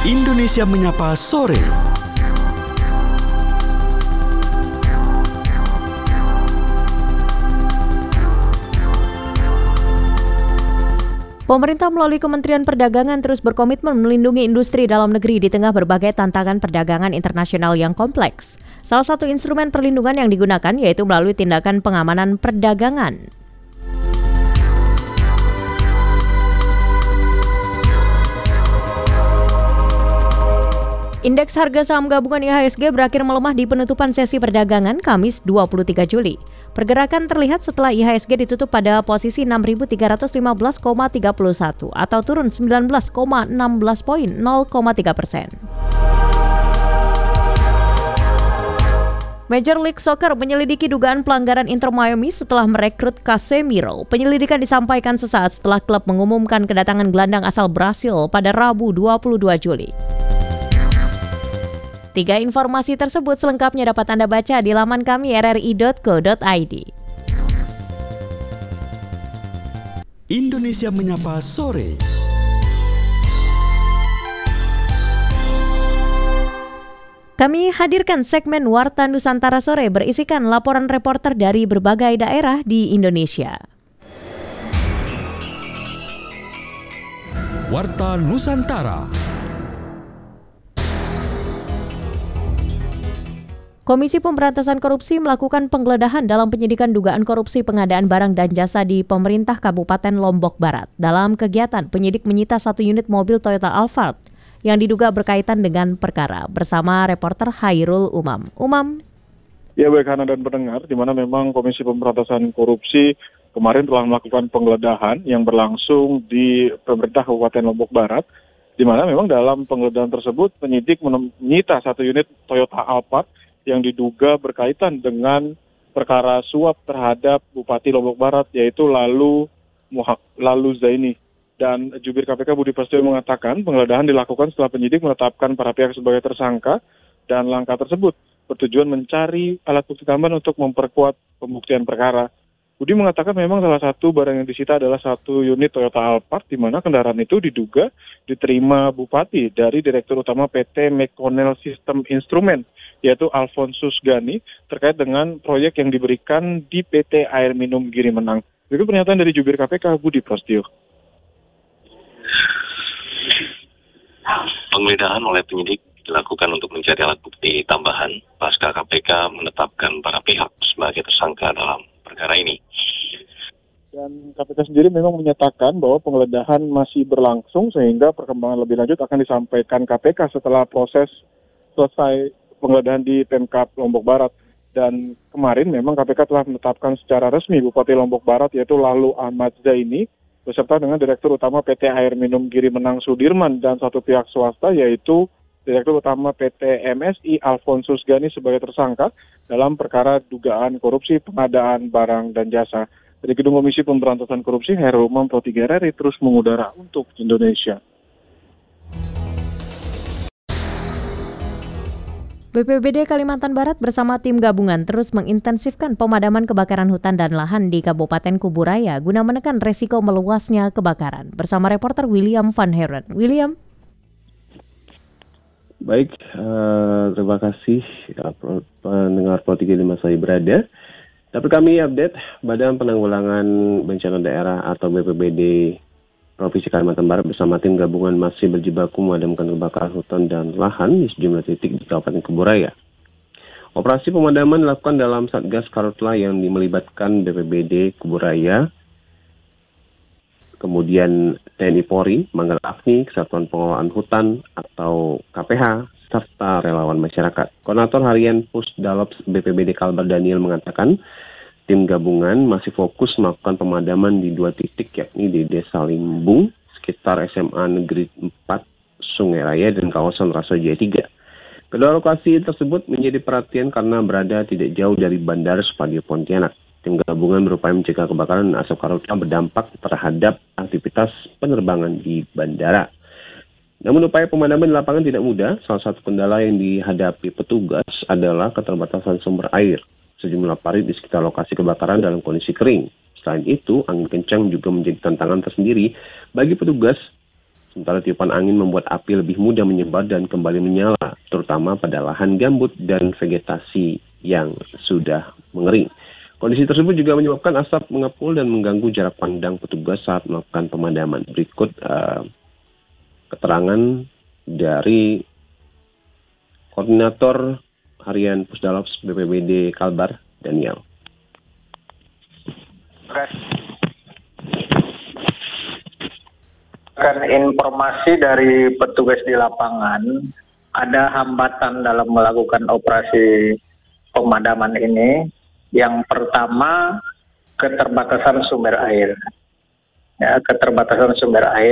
Indonesia Menyapa Sore. Pemerintah melalui Kementerian Perdagangan terus berkomitmen melindungi industri dalam negeri di tengah berbagai tantangan perdagangan internasional yang kompleks. Salah satu instrumen perlindungan yang digunakan yaitu melalui tindakan pengamanan perdagangan. Indeks harga saham gabungan IHSG berakhir melemah di penutupan sesi perdagangan Kamis 23 Juli. Pergerakan terlihat setelah IHSG ditutup pada posisi 6.315,31 atau turun 19,16 poin 0,3%. Major League Soccer menyelidiki dugaan pelanggaran Inter Miami setelah merekrut Casemiro. Penyelidikan disampaikan sesaat setelah klub mengumumkan kedatangan gelandang asal Brasil pada Rabu 22 Juli. 3 informasi tersebut selengkapnya dapat Anda baca di laman kami rri.co.id. Indonesia Menyapa Sore. Kami hadirkan segmen Warta Nusantara Sore berisikan laporan reporter dari berbagai daerah di Indonesia. Warta Nusantara. Komisi Pemberantasan Korupsi melakukan penggeledahan dalam penyidikan dugaan korupsi pengadaan barang dan jasa di pemerintah Kabupaten Lombok Barat. Dalam kegiatan, penyidik menyita 1 unit mobil Toyota Alphard yang diduga berkaitan dengan perkara. Bersama reporter Hairul Umam. Ya, baik Hana dan pendengar, di mana memang Komisi Pemberantasan Korupsi kemarin telah melakukan penggeledahan yang berlangsung di pemerintah Kabupaten Lombok Barat, di mana memang dalam penggeledahan tersebut penyidik menyita 1 unit Toyota Alphard yang diduga berkaitan dengan perkara suap terhadap Bupati Lombok Barat, yaitu Lalu Zaini. Dan Jubir KPK Budi Prasetyo mengatakan penggeledahan dilakukan setelah penyidik menetapkan para pihak sebagai tersangka, dan langkah tersebut bertujuan mencari alat bukti tambahan untuk memperkuat pembuktian perkara. Budi mengatakan memang salah satu barang yang disita adalah 1 unit Toyota Alphard, di mana kendaraan itu diduga diterima Bupati dari Direktur Utama PT Mekonel Sistem Instrumen, yaitu Alfonsus Gani, terkait dengan proyek yang diberikan di PT Air Minum Giri Menang. Berikut pernyataan dari Jubir KPK Budi Prasetyo. Penggeledahan oleh penyidik dilakukan untuk mencari alat bukti tambahan pasca KPK menetapkan para pihak sebagai tersangka dalam perkara ini. Dan KPK sendiri memang menyatakan bahwa penggeledahan masih berlangsung sehingga perkembangan lebih lanjut akan disampaikan KPK setelah proses selesai penggeledahan di Pemkab Lombok Barat. Dan kemarin memang KPK telah menetapkan secara resmi Bupati Lombok Barat yaitu Lalu Ahmad Zaini beserta dengan Direktur Utama PT Air Minum Giri Menang Sudirman dan satu pihak swasta yaitu Direktur Utama PT MSI Alfonsus Gani sebagai tersangka dalam perkara dugaan korupsi pengadaan barang dan jasa. Dari Gedung Komisi Pemberantasan Korupsi, Hairul Umam Pro 3 RRI terus mengudara untuk Indonesia. BPBD Kalimantan Barat bersama tim gabungan terus mengintensifkan pemadaman kebakaran hutan dan lahan di Kabupaten Kuburaya guna menekan resiko meluasnya kebakaran. Bersama reporter William Van Heren. William. Baik, terima kasih pendengar Pro 3 di masa berada. Dapat kami update, Badan Penanggulangan Bencana Daerah atau BPBD Provinsi Kalimantan Barat bersama tim gabungan masih berjibaku memadamkan kebakaran hutan dan lahan di sejumlah titik di Kabupaten Kuburaya. Operasi pemadaman dilakukan dalam Satgas Karhutla yang melibatkan BPBD Kuburaya, kemudian TNI Polri, Manggar Afni, Kesatuan Pengelolaan Hutan atau KPH, serta relawan masyarakat. Koordinator Harian Pusdalops BPBD Kalbar Daniel mengatakan, tim gabungan masih fokus melakukan pemadaman di 2 titik, yakni di Desa Limbung, sekitar SMA Negeri 4, Sungai Raya, dan kawasan Rasajaya 3. Kedua lokasi tersebut menjadi perhatian karena berada tidak jauh dari Bandara Supadio Pontianak. Tim gabungan berupaya mencegah kebakaran dan asap karhutla berdampak terhadap aktivitas penerbangan di bandara. Namun upaya pemadaman di lapangan tidak mudah. Salah satu kendala yang dihadapi petugas adalah keterbatasan sumber air. Sejumlah parit di sekitar lokasi kebakaran dalam kondisi kering. Selain itu, angin kencang juga menjadi tantangan tersendiri bagi petugas Sementara tiupan angin membuat api lebih mudah menyebar dan kembali menyala, terutama pada lahan gambut dan vegetasi yang sudah mengering. Kondisi tersebut juga menyebabkan asap mengepul dan mengganggu jarak pandang petugas saat melakukan pemadaman. Berikut keterangan dari Koordinator Harian Pusdalops BPBD Kalbar, Daniel. Informasi dari petugas di lapangan, ada hambatan dalam melakukan operasi pemadaman ini. Yang pertama, keterbatasan sumber air. Ya, keterbatasan sumber air.